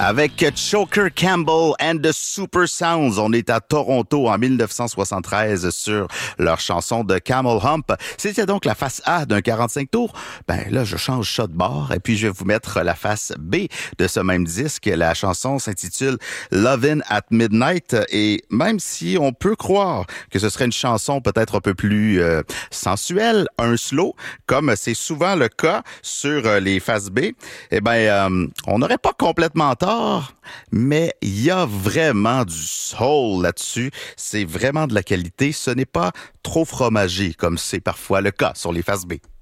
avec Choker Campbell and the Super Sounds. On est à Toronto en 1973 sur leur chanson de Camel Hump. C'était donc la face A d'un 45 tours. Ben là, je change ça de bord et puis je vais vous mettre la face B de ce même disque. La chanson s'intitule Lovin' at Midnight et même si on peut croire que ce serait une chanson peut-être un peu plus sensuelle, un slow, comme c'est souvent le cas sur les faces B, eh ben, on n'aurait pas complètement tort, mais il y a vraiment du soul là-dessus. C'est vraiment de la qualité. Ce n'est pas trop fromagé, comme c'est parfois le cas sur les faces B.